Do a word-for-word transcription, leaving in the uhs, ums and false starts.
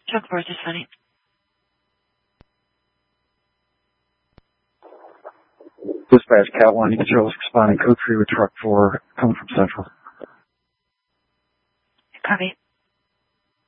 Truck four, just funny. Dispatch, Cat one, you can show us responding code three with truck four coming from Central.